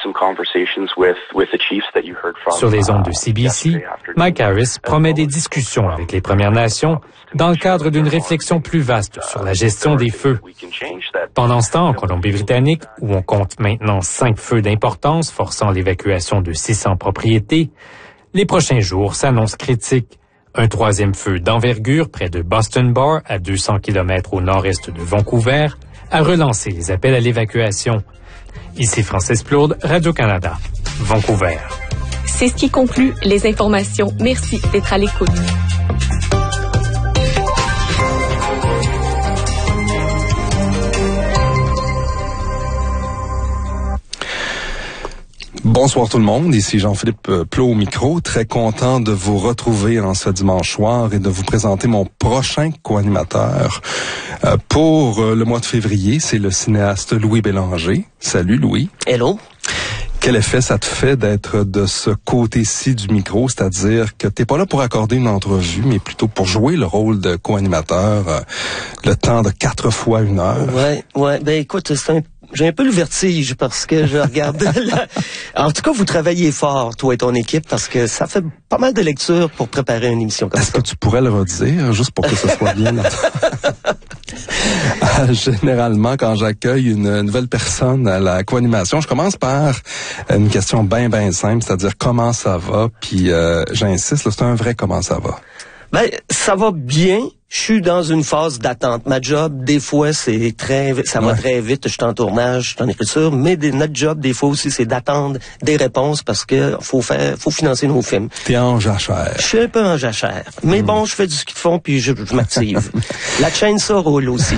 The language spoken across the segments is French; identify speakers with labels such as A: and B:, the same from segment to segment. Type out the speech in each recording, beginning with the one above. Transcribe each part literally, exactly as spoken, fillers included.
A: Sur les ondes de C B C, Mike Harris promet des discussions avec les Premières Nations dans le cadre d'une réflexion plus vaste sur la gestion des feux. Pendant ce temps, en Colombie-Britannique, où on compte maintenant cinq feux d'importance forçant l'évacuation de six cents propriétés, les prochains jours s'annoncent critiques. Un troisième feu d'envergure près de Boston Bar, à deux cents kilomètres au nord-est de Vancouver, a relancé les appels à l'évacuation. Ici Francis Plourde, Radio-Canada, Vancouver.
B: C'est ce qui conclut les informations. Merci d'être à l'écoute.
C: Bonsoir tout le monde, ici Jean-Philippe Plot au micro, très content de vous retrouver en ce dimanche soir et de vous présenter mon prochain co-animateur. Euh, pour le mois de février, c'est le cinéaste Louis Bélanger. Salut Louis.
D: Hello.
C: Quel effet ça te fait d'être de ce côté-ci du micro, c'est-à-dire que t'es pas là pour accorder une entrevue, mais plutôt pour jouer le rôle de co-animateur, euh, le temps de quatre fois une heure.
D: Ouais, ouais, ben écoute, c'est un J'ai un peu le vertige parce que je regarde la... En tout cas, vous travaillez fort, toi et ton équipe, parce que ça fait pas mal de lectures pour préparer une émission comme
C: Est-ce
D: ça.
C: Est-ce que tu pourrais le redire, juste pour que ce soit bien Généralement, quand j'accueille une nouvelle personne à la co-animation, je commence par une question bien, bien simple, c'est-à-dire comment ça va, puis euh, j'insiste, là, c'est un vrai comment ça va.
D: Ben, ça va bien. Je suis dans une phase d'attente. Ma job, des fois, c'est très, ça va ouais. très vite. Je suis en tournage, je suis en écriture, mais des, notre job, des fois aussi, c'est d'attendre des réponses parce que faut faire, faut financer nos films.
C: T'es en jachère.
D: Je suis un peu en jachère. Mais mm. bon, je fais du ski de fond puis je, je m'active. La chaîne, ça roule aussi.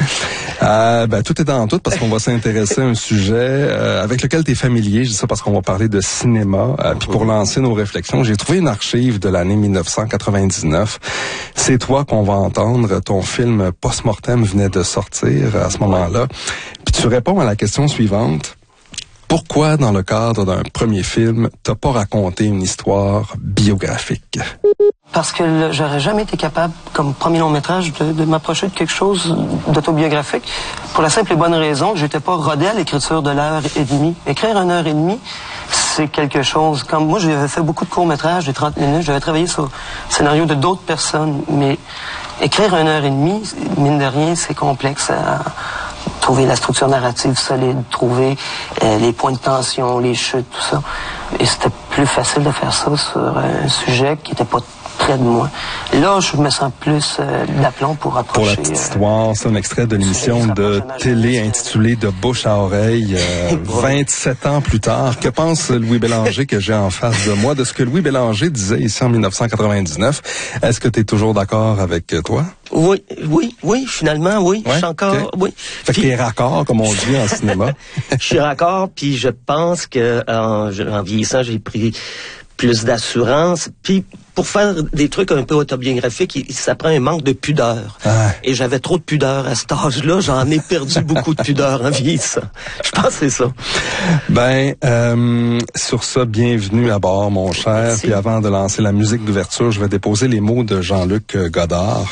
C: Euh, ben, tout est dans tout parce qu'on va s'intéresser à un sujet euh, avec lequel tu es familier. Je dis ça parce qu'on va parler de cinéma. Euh, puis pour lancer nos réflexions, j'ai trouvé une archive de l'année dix-neuf cent quatre-vingt-dix-neuf. C'est toi qu'on va entendre. Ton film Post-Mortem venait de sortir à ce moment-là. Puis tu réponds à la question suivante. Pourquoi, dans le cadre d'un premier film, t'as pas raconté une histoire biographique?
E: Parce que le, j'aurais jamais été capable, comme premier long métrage, de, de m'approcher de quelque chose d'autobiographique. Pour la simple et bonne raison que j'étais pas rodé à l'écriture de l'heure et demie. Écrire une heure et demie, c'est quelque chose. Comme moi, j'avais fait beaucoup de courts métrages de trente minutes. J'avais travaillé sur le scénario de d'autres personnes, mais écrire une heure et demie, mine de rien, c'est complexe à trouver la structure narrative solide, trouver euh, les points de tension, les chutes, tout ça. Et c'était plus facile de faire ça sur un sujet qui était pas près de moi. Là, je me sens plus euh, d'aplomb pour approcher...
C: Pour la petite histoire, c'est un extrait de l'émission de télé intitulée De bouche à oreille, euh, vingt-sept ans plus tard. Que pense Louis Bélanger que j'ai en face de moi de ce que Louis Bélanger disait ici en dix-neuf cent quatre-vingt-dix-neuf? Est-ce que tu es toujours d'accord avec toi?
D: Oui, oui, oui, finalement, oui.
C: Ouais,
D: je suis encore,
C: okay.
D: oui.
C: Fait que t'es raccord, comme on dit en cinéma.
D: Je suis raccord, puis je pense que en, en vieillissant, j'ai pris plus d'assurance. Puis pour faire des trucs un peu autobiographiques, ça prend un manque de pudeur. Ah. Et j'avais trop de pudeur à cet âge-là. J'en ai perdu beaucoup de pudeur en vieillissant. Je pense que c'est ça.
C: Ben, euh, sur ça, bienvenue à bord, mon cher. Merci. Puis avant de lancer la musique d'ouverture, je vais déposer les mots de Jean-Luc Godard.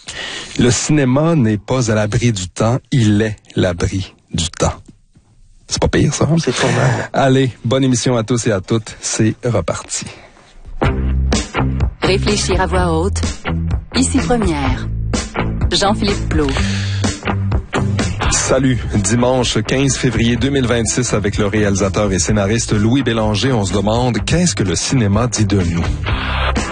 C: Le cinéma n'est pas à l'abri du temps, il est l'abri du temps. C'est pas pire, ça? Hein?
D: C'est trop mal.
C: Allez, bonne émission à tous et à toutes. C'est reparti.
F: Réfléchir à voix haute. Ici Première. Jean-Philippe Plot.
C: Salut, dimanche quinze février deux mille vingt-six avec le réalisateur et scénariste Louis Bélanger, on se demande qu'est-ce que le cinéma dit de nous?